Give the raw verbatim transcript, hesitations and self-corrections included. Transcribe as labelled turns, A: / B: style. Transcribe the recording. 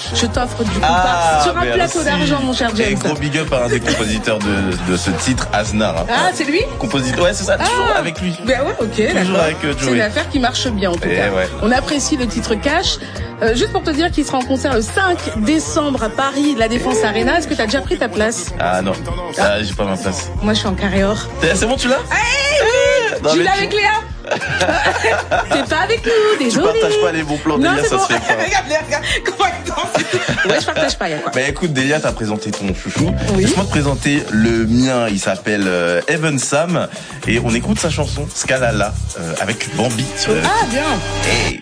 A: Je t'offre du coup
B: Ah,
A: sur un
B: merci.
A: plateau d'argent, mon cher
B: Et
A: James.
B: gros big up à un des compositeurs de, de ce titre, Aznar. Hein.
A: Ah, c'est lui?
B: Compositeur, ouais, c'est ça, toujours
A: Ah.
B: avec lui.
A: Ben ouais, ok,
B: Toujours
A: d'accord.
B: avec, euh,
A: C'est
B: Joey.
A: une affaire qui marche bien en tout
B: Eh
A: cas.
B: ouais.
A: On apprécie le titre Cash. Euh, juste pour te dire qu'il sera en concert le cinq décembre à Paris, la Défense Arena. Est-ce que t'as déjà pris ta place?
B: Ah non, ah, j'ai pas ma place.
A: Moi, je suis en carré or.
B: C'est bon, tu l'as?
A: Hey,
B: Non,
A: je suis
B: mais
A: là
B: tu-
A: avec Léa. T'es pas avec nous,
B: Tu
A: désolé.
B: partages pas les bons plans,
A: Non,
B: Delia,
A: c'est
B: ça
A: bon.
B: se fait pas.
A: Regarde, regarde, comment il danse. Ouais, je partage pas, y'a quoi.
B: Bah écoute, Delia, t'as présenté ton chouchou.
A: Oui.
B: Laisse-moi te présenter le mien. Il s'appelle euh, Evan Sam et on écoute sa chanson Scalala euh, avec Bambi sur.
A: Ah, bien.
B: Hey.